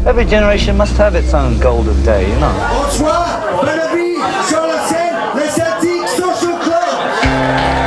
Every generation must have its own golden day, you know. Bonsoir, bon appétit,